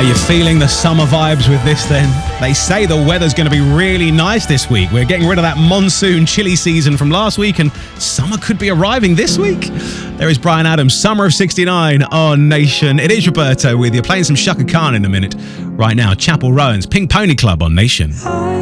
Are you feeling the summer vibes with this then? They say the weather's going to be really nice this week. We're getting rid of that monsoon chilly season from last week and summer could be arriving this week. There is Bryan Adams, Summer of 69 on Nation. It is Roberto with you, playing some Chaka Khan in a minute. Right now, Chapel Rowan's Pink Pony Club on Nation.